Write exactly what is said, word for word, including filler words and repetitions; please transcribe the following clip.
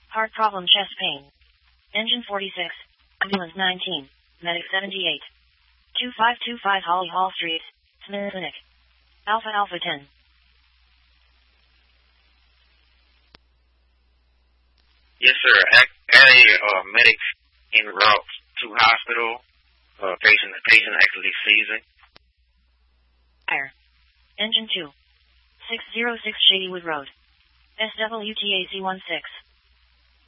Heart problem, chest pain. Engine forty-six. Ambulance nineteen. Medic seventy-eight. two five two five Holly Hall Street, Smith Clinic. Alpha Alpha ten. Yes, sir. Area uh, medics en route to hospital. Uh, patient, patient actually seizing. Fire. Engine two. six oh six Shadywood Road. S W T A C one six.